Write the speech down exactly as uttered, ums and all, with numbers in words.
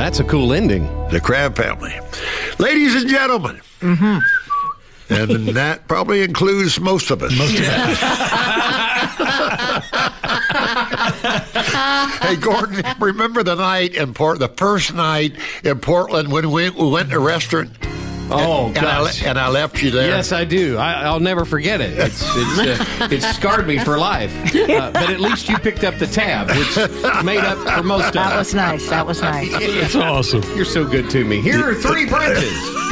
that's a cool ending. The Crab family. Ladies and gentlemen. Mm-hmm. And that probably includes most of us. Most of us. Hey, Gordon, remember the night in Port, the first night in Portland when we, we went to a restaurant? Oh, and, gosh. And I, and I left you there. Yes, I do. I, I'll never forget it. It's it's uh, it's scarred me for life. Uh, but at least you picked up the tab, which made up for most of it. That was nice. That was nice. That's awesome. You're so good to me. Here are three branches.